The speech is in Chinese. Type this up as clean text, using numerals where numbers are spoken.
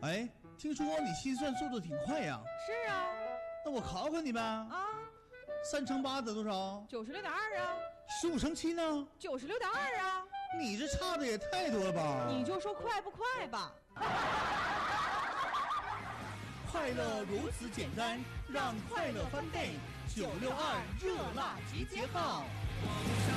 哎，听说你心算速度挺快呀？ 是啊。 那我考考你呗。 啊 3乘8得多少 ，96.2啊。 ？15乘7呢 96.2啊。 你这差的也太多了吧？ 你就说快不快吧。 快乐如此简单，让快乐翻倍。962热辣集结号。